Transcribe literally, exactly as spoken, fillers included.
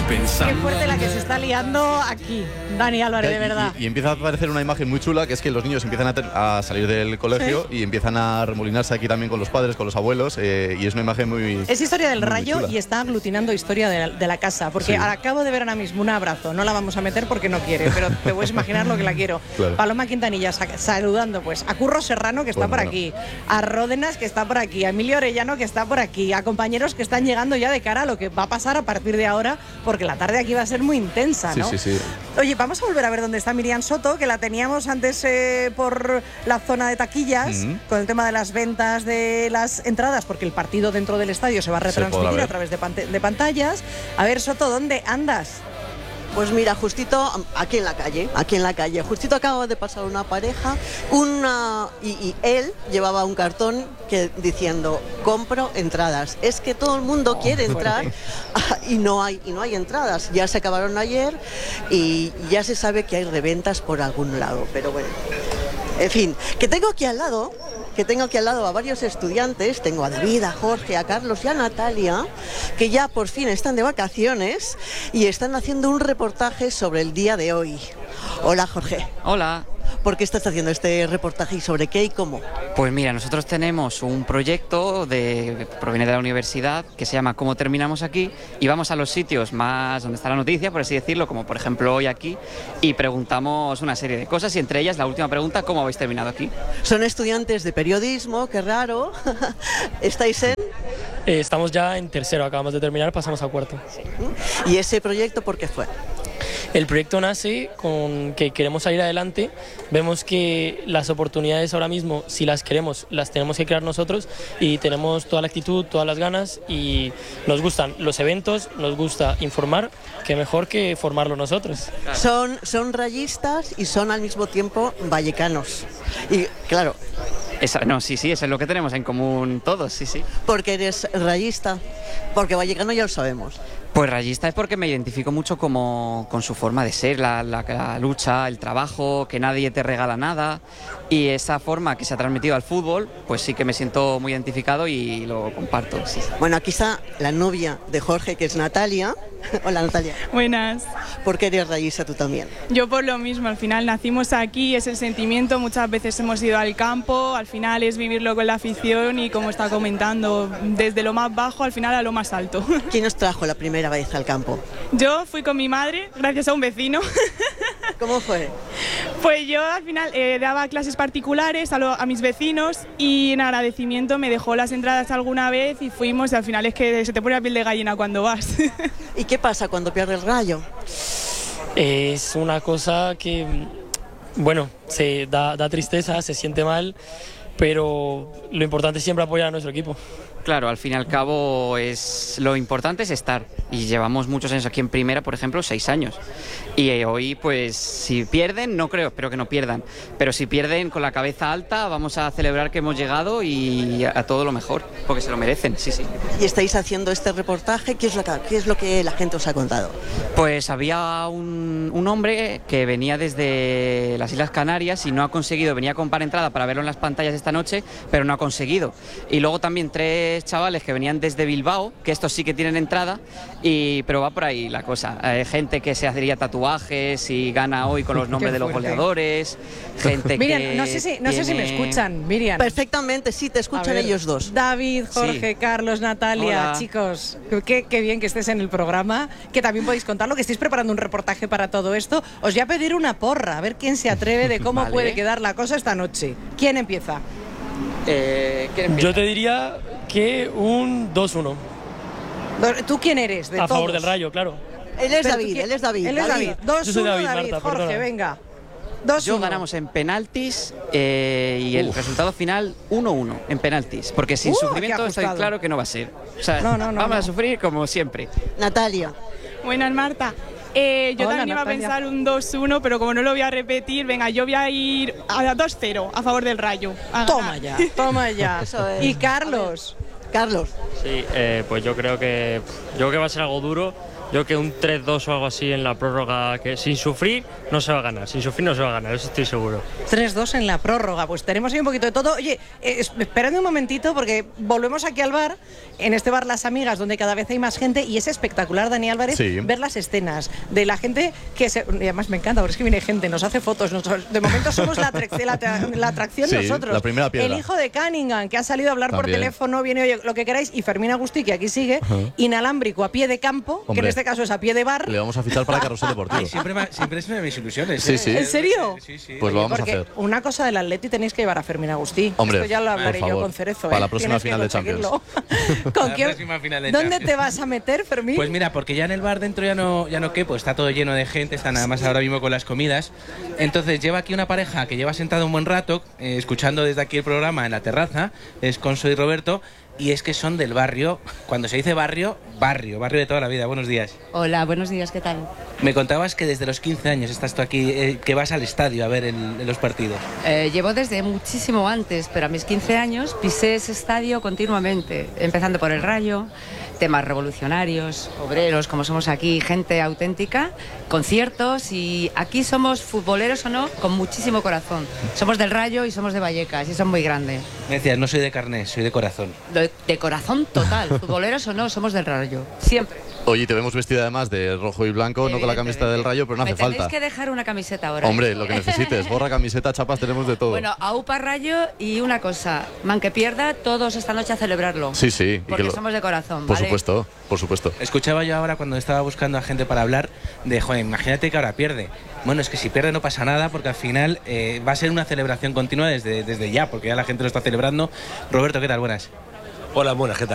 pensando. Qué fuerte la que se está liando aquí, Dani Álvarez, de verdad. Y, y empieza a aparecer una imagen muy chula, que es que los niños empiezan a, ter, a salir del colegio ¿Sí? y empiezan a remolinarse aquí también con los padres, con los abuelos, eh, y es una imagen muy... Es historia del muy, muy Rayo chula. y está aglutinando historia de la, de la casa, porque Sí. acabo de ver ahora mismo un abrazo, no la vamos a meter porque no quiere, pero te puedes imaginar lo que la quiero. Claro. Paloma Quintanilla sa saludando pues a Curro Serrano, que está Bueno, por bueno. aquí, a Ródenas, que está por aquí, a Emilio Orellano, que está por aquí, a compañeros que están llegando ya de cara a lo que va a pasar a partir de ahora, porque la tarde aquí va a ser muy intensa, ¿no? Sí, sí, sí. Oye, vamos a volver a ver dónde está Miriam Soto, que la teníamos antes eh, por la zona de taquillas, Mm. con el tema de las ventas de las entradas, porque el partido dentro del estadio se va a Se podrá retransmitir ver. a través de, pante- de pantallas. A ver, Soto, ¿dónde andas? Pues mira, justito aquí en la calle, aquí en la calle, justito acaba de pasar una pareja, una y, y él llevaba un cartón que diciendo compro entradas. Es que todo el mundo quiere entrar y no hay y no hay entradas. Ya se acabaron ayer y ya se sabe que hay reventas por algún lado, pero bueno. En fin, que tengo aquí al lado, que tengo aquí al lado a varios estudiantes, tengo a David, a Jorge, a Carlos y a Natalia, que ya por fin están de vacaciones y están haciendo un reportaje sobre el día de hoy. Hola, Jorge. Hola. ¿Por qué estás haciendo este reportaje y sobre qué y cómo? Pues mira, nosotros tenemos un proyecto de, que proviene de la universidad que se llama ¿Cómo terminamos aquí? Y vamos a los sitios más donde está la noticia, por así decirlo, como por ejemplo hoy aquí, y preguntamos una serie de cosas y entre ellas la última pregunta, ¿cómo habéis terminado aquí? Son estudiantes de periodismo, qué raro. ¿Estáis en? Eh, estamos ya en tercero, acabamos de terminar, pasamos a cuarto. ¿Y ese proyecto por qué fue? El proyecto nace con que queremos salir adelante, vemos que las oportunidades ahora mismo, si las queremos, las tenemos que crear nosotros y tenemos toda la actitud, todas las ganas y nos gustan los eventos, nos gusta informar, que mejor que formarlo nosotros. Son, son rayistas y son al mismo tiempo vallecanos. Y claro, Esa, no, sí, sí, eso es lo que tenemos en común todos, sí, sí. porque eres rayista, porque vallecano ya lo sabemos. Pues rayista es porque me identifico mucho como, con su forma de ser, la, la, la lucha, el trabajo, que nadie te regala nada y esa forma que se ha transmitido al fútbol, pues sí que me siento muy identificado y lo comparto. Sí. Bueno, aquí está la novia de Jorge, que es Natalia. Hola, Natalia. Buenas. ¿Por qué eres rayista tú también? Yo por lo mismo, al final nacimos aquí, es el sentimiento, muchas veces hemos ido al campo, al final es vivirlo con la afición y como está comentando, desde lo más bajo al final a lo más alto. ¿Quién os trajo la primera vez al campo? Yo fui con mi madre, gracias a un vecino. ¿Cómo fue? Pues yo al final eh, daba clases particulares a, lo, a mis vecinos y en agradecimiento me dejó las entradas alguna vez y fuimos y al final es que se te pone la piel de gallina cuando vas. ¿Y qué pasa cuando pierde el Rayo? Es una cosa que, bueno, se da, da tristeza, se siente mal, pero lo importante es siempre apoyar a nuestro equipo. Claro, al fin y al cabo es lo importante es estar y llevamos muchos años aquí en primera, por ejemplo, seis años y eh, hoy pues si pierden, no creo, espero que no pierdan, pero si pierden con la cabeza alta vamos a celebrar que hemos llegado y a, a todo lo mejor, porque se lo merecen, sí, sí. Y estáis haciendo este reportaje, ¿qué es lo que, qué es lo que la gente os ha contado? Pues había un, un hombre que venía desde las Islas Canarias y no ha conseguido, venía a comprar entrada para verlo en las pantallas esta noche, pero no ha conseguido. Y luego también tres chavales que venían desde Bilbao, que estos sí que tienen entrada, y, pero va por ahí la cosa. Hay gente que se haría tatuajes y gana hoy con los nombres de los goleadores, gente Miriam, que no sé si, no sé si me tiene- escuchan, Miriam. Perfectamente, sí, te A escuchan ver, ellos dos. David, Jorge, Sí. Carlos, Natalia, Hola. chicos, qué, qué bien que estés en el programa, que también podéis contarlo, que estáis preparando un reportaje para todo esto. Os voy a pedir una porra, a ver quién se atreve de cómo Vale. puede quedar la cosa esta noche. ¿Quién empieza? Eh, ¿quién empieza? Yo te diría que un dos uno, Do- ¿Tú quién eres? De a favor todos. del Rayo, claro. Él es Pero tú David, quién- él es David. Él es David. dos Yo soy uno, David, David. Marta, Jorge, perdona. venga. dos Yo uno. ganamos en penaltis eh, y el resultado final uno uno en penaltis, porque sin Uh, sufrimiento qué estoy ajustado. claro que no va a ser. O sea, No, no, no, vamos no. a sufrir como siempre. Natalia. Buenas, Marta. Eh, yo Hola, también iba Natalia. a pensar un dos uno, pero como no lo voy a repetir, venga, yo voy a ir a dos cero a favor del Rayo. a Toma ganar. ya, toma ya. Eso es. Y Carlos. Carlos. Sí, eh, pues yo creo que yo creo que va a ser algo duro, Yo que un tres dos o algo así en la prórroga, que sin sufrir no se va a ganar, sin sufrir no se va a ganar, eso estoy seguro. tres dos en la prórroga, pues tenemos ahí un poquito de todo. Oye, eh, esperadme un momentito porque volvemos aquí al bar, en este bar Las Amigas, donde cada vez hay más gente y es espectacular, Dani Álvarez, sí. ver las escenas de la gente que se... Y además me encanta, porque es que viene gente, nos hace fotos, nosotros, de momento somos la, la, la atracción sí, nosotros. La primera piedra. El hijo de Cunningham, que ha salido a hablar También. por teléfono, viene, oye, lo que queráis, y Fermín Agustí, que aquí sigue, uh-huh. inalámbrico a pie de campo, Hombre, que en este caso es a pie de bar. Le vamos a fichar para Carrusel Deportivo. Ay, siempre, me, siempre es una de mis ilusiones. Sí, ¿eh? sí. ¿En serio? Sí, sí. Pues lo vamos Porque a hacer. Una cosa del Atleti tenéis que llevar a Fermín Agustí. Hombre, esto ya lo hablaré por yo favor. con Cerezo. Para ¿eh? la próxima Tienes final que de Champions. ¿Con Para la quién? próxima final de ¿Dónde Champions. te vas a meter, Fermín? Pues mira, porque ya en el bar dentro ya no, ya no quepo, está todo lleno de gente, está nada más ahora mismo con las comidas. Entonces lleva aquí una pareja que lleva sentada un buen rato, eh, escuchando desde aquí el programa en la terraza, es Conso y Roberto, y es que son del barrio, cuando se dice barrio, barrio, barrio de toda la vida. Buenos días. Hola, buenos días, ¿qué tal? Me contabas que desde los quince años estás tú aquí, eh, que vas al estadio a ver el, los partidos. Eh, llevo desde muchísimo antes, pero a mis quince años pisé ese estadio continuamente, empezando por el Rayo, temas revolucionarios, obreros, como somos aquí, gente auténtica, conciertos, y aquí somos futboleros o no, con muchísimo corazón. Somos del Rayo y somos de Vallecas, y eso es muy grande. Me decías, no soy de carné, soy de corazón. De, de corazón total, futboleros o no, somos del Rayo, siempre. Oye, te vemos vestida además de rojo y blanco, no con la camiseta del Rayo, pero no hace Me tenéis falta. que dejar una camiseta ahora. Hombre, lo que necesites, gorra, camiseta, chapas, tenemos de todo. Bueno, aupa Rayo, y una cosa, man que pierda, todos esta noche a celebrarlo. Sí, sí. Porque y que lo... somos de corazón, Por ¿vale? supuesto, por supuesto. Escuchaba yo ahora cuando estaba buscando a gente para hablar de, joder, imagínate que ahora pierde. Bueno, es que si pierde no pasa nada, porque al final eh, va a ser una celebración continua desde, desde ya, porque ya la gente lo está celebrando. Roberto, ¿qué tal? Buenas. Hola, buenas, ¿qué tal?